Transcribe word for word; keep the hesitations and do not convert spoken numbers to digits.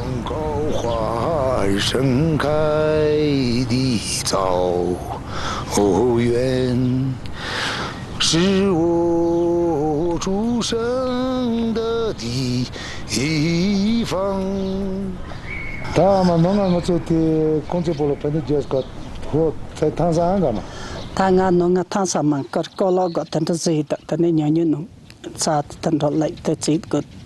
高花儿盛开的早园，是我出生的地方。他们弄个做的工作部落本来就是个，我在唐山干嘛？ 他俺弄个唐山嘛，个个老个等着谁的，等那娘娘弄，啥等着来的这个。